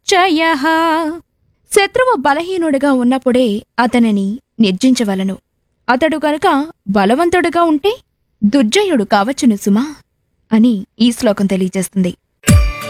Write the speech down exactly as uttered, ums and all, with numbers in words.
దుశ్చయః. శత్రువు బలహీనుడిగా ఉన్నప్పుడే అతనిని నిర్జించవలను. అతడు గనుక బలవంతుడుగా ఉంటే దుర్జయుడు కావచ్చును సుమా అని ఈ శ్లోకం తెలియజేస్తుంది.